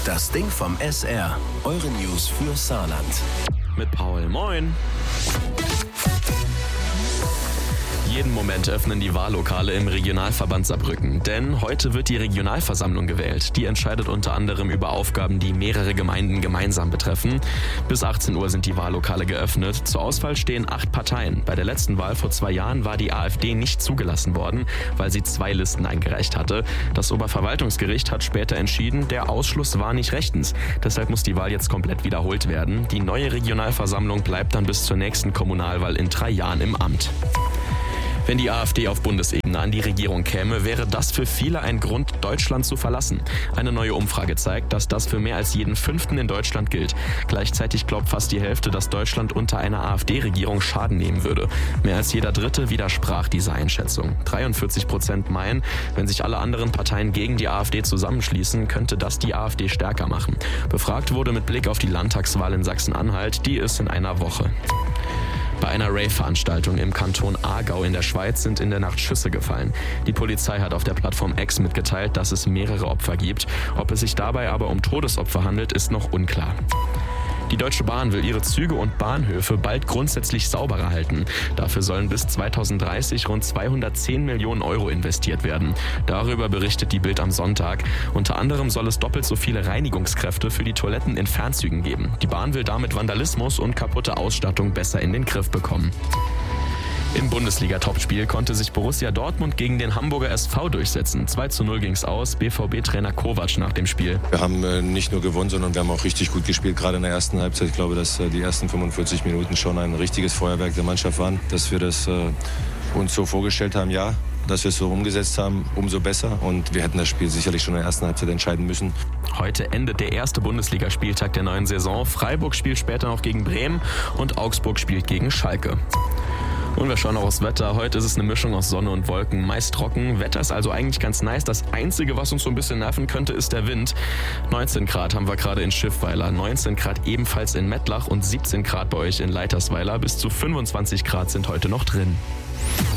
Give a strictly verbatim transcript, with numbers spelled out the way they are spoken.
Das Ding vom S R. Eure News für Saarland. Mit Paul. Moin. Jeden Moment öffnen die Wahllokale im Regionalverband Saarbrücken. Denn heute wird die Regionalversammlung gewählt. Die entscheidet unter anderem über Aufgaben, die mehrere Gemeinden gemeinsam betreffen. Bis achtzehn Uhr sind die Wahllokale geöffnet. Zur Auswahl stehen acht Parteien. Bei der letzten Wahl vor zwei Jahren war die AfD nicht zugelassen worden, weil sie zwei Listen eingereicht hatte. Das Oberverwaltungsgericht hat später entschieden, der Ausschluss war nicht rechtens. Deshalb muss die Wahl jetzt komplett wiederholt werden. Die neue Regionalversammlung bleibt dann bis zur nächsten Kommunalwahl in drei Jahren im Amt. Wenn die AfD auf Bundesebene an die Regierung käme, wäre das für viele ein Grund, Deutschland zu verlassen. Eine neue Umfrage zeigt, dass das für mehr als jeden Fünften in Deutschland gilt. Gleichzeitig glaubt fast die Hälfte, dass Deutschland unter einer AfD-Regierung Schaden nehmen würde. Mehr als jeder Dritte widersprach dieser Einschätzung. dreiundvierzig Prozent meinen, wenn sich alle anderen Parteien gegen die AfD zusammenschließen, könnte das die AfD stärker machen. Befragt wurde mit Blick auf die Landtagswahl in Sachsen-Anhalt, die ist in einer Woche. Bei einer Rave-Veranstaltung im Kanton Aargau in der Schweiz sind in der Nacht Schüsse gefallen. Die Polizei hat auf der Plattform X mitgeteilt, dass es mehrere Opfer gibt. Ob es sich dabei aber um Todesopfer handelt, ist noch unklar. Die Deutsche Bahn will ihre Züge und Bahnhöfe bald grundsätzlich sauberer halten. Dafür sollen bis zweitausenddreißig rund zweihundertzehn Millionen Euro investiert werden. Darüber berichtet die Bild am Sonntag. Unter anderem soll es doppelt so viele Reinigungskräfte für die Toiletten in Fernzügen geben. Die Bahn will damit Vandalismus und kaputte Ausstattung besser in den Griff bekommen. Im Bundesliga-Topspiel konnte sich Borussia Dortmund gegen den Hamburger S V durchsetzen. zwei zu null ging's aus, B V B-Trainer Kovac nach dem Spiel. Wir haben äh, nicht nur gewonnen, sondern wir haben auch richtig gut gespielt, gerade in der ersten Halbzeit. Ich glaube, dass äh, die ersten fünfundvierzig Minuten schon ein richtiges Feuerwerk der Mannschaft waren. Dass wir das äh, uns so vorgestellt haben, ja. Dass wir es so umgesetzt haben, umso besser. Und wir hätten das Spiel sicherlich schon in der ersten Halbzeit entscheiden müssen. Heute endet der erste Bundesligaspieltag der neuen Saison. Freiburg spielt später noch gegen Bremen und Augsburg spielt gegen Schalke. Und wir schauen noch aufs Wetter. Heute ist es eine Mischung aus Sonne und Wolken, meist trocken. Wetter ist also eigentlich ganz nice. Das Einzige, was uns so ein bisschen nerven könnte, ist der Wind. neunzehn Grad haben wir gerade in Schiffweiler, neunzehn Grad ebenfalls in Mettlach und siebzehn Grad bei euch in Leitersweiler. Bis zu fünfundzwanzig Grad sind heute noch drin.